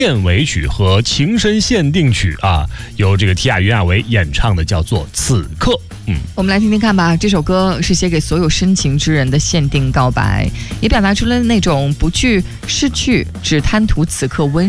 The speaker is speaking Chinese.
片尾曲和情深限定曲啊，由这个提亚袁娅维演唱的，叫做《此刻》。 我们来听听看吧。这首歌是写给所有深情之人的限定告白，也表达出了那种不惧失去，只贪图此刻温